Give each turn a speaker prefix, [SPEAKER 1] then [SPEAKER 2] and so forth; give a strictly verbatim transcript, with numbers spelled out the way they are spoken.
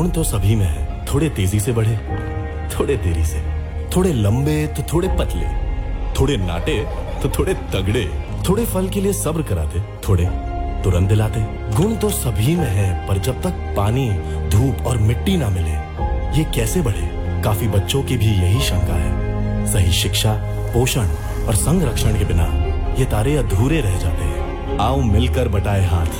[SPEAKER 1] गुण तो सभी में है, थोड़े तेजी से बढ़े, थोड़े देरी से, थोड़े लंबे तो थोड़े पतले, थोड़े नाटे तो थोड़े तगड़े, थोड़े फल के लिए सब्र कराते, थोड़े तुरंत दिलाते। गुण तो सभी में है, पर जब तक पानी, धूप और मिट्टी ना मिले, ये कैसे बढ़े? काफी बच्चों की भी यही शंका है। सही शिक्षा, पोषण और संरक्षण के बिना ये तारे अधूरे रह जाते हैं। आओ मिलकर बटाए हाथ,